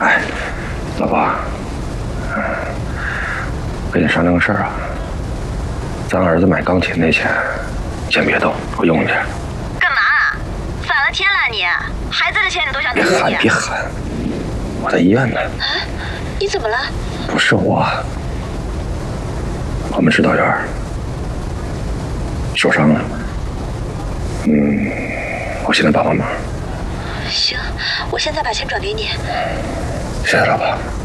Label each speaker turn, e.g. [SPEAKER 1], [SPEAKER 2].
[SPEAKER 1] 哎，老婆，跟你商量个事儿啊。咱儿子买钢琴那钱，先别动，我用去。
[SPEAKER 2] 干嘛？反了天了你！孩子的钱你都想给自己？
[SPEAKER 1] 别喊！我在医院呢。
[SPEAKER 2] 啊？你怎么了？
[SPEAKER 1] 不是我们指导员受伤了。我现在帮忙。
[SPEAKER 2] 行，我现在把钱转给你。
[SPEAKER 1] 谢谢老婆。